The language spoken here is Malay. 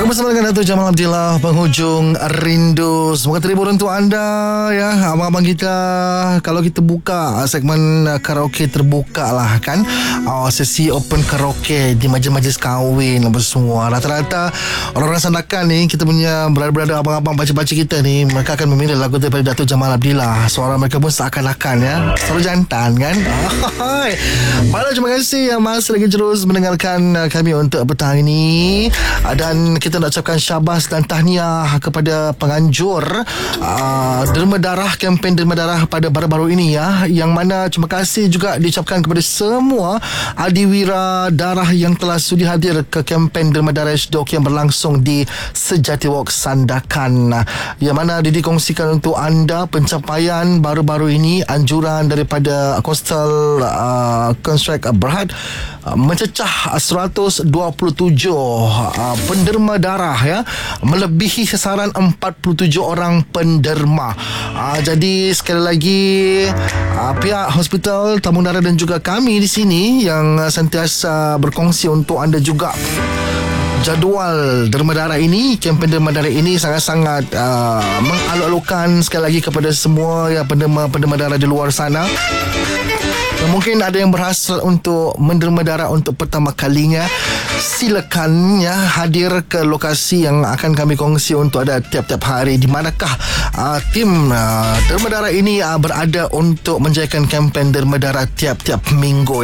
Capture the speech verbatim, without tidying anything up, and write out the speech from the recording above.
Aku bersama dengan Datuk Jamal Abdillah, penghujung rindu. Semoga terhibur untuk anda ya, abang-abang kita. Kalau kita buka segmen karaoke terbuka lah kan, oh, sesi open karaoke di majlis-majlis kahwin apa semua. Rata-rata orang-orang sandakan ni, kita punya berada-berada abang-abang baca-baca kita ni, mereka akan memilih lagu daripada Datuk Jamal Abdillah. Suara mereka pun seakan-akan ya, selalu jantan kan. Pada terima kasih yang masih lagi terus mendengarkan kami untuk petang ini. Dan kita nak ucapkan syabas dan tahniah kepada penganjur uh, derma darah, kempen derma darah pada baru-baru ini ya, yang mana terima kasih juga diucapkan kepada semua adiwira darah yang telah sudi hadir ke kempen derma darah H D O K yang berlangsung di Sejati Walk Sandakan, yang mana dikongsikan untuk anda pencapaian baru-baru ini, anjuran daripada Coastal uh, Construct Berhad uh, mencecah seratus dua puluh tujuh uh, penderma darah ya, melebihi sasaran empat puluh tujuh orang penderma. Uh, jadi sekali lagi uh, pihak hospital Tamu Dara dan juga kami di sini yang uh, sentiasa berkongsi untuk anda juga jadual derma darah ini, kempen derma darah ini sangat-sangat uh, mengaluk-alukkan sekali lagi kepada semua ya penderma-penderma darah di luar sana. Mungkin ada yang berhasrat untuk menderma darah untuk pertama kalinya, silakan ya hadir ke lokasi yang akan kami kongsi untuk ada tiap-tiap hari. Di manakah uh, tim uh, derma darah ini uh, berada untuk menjayakan kempen derma darah tiap-tiap minggu.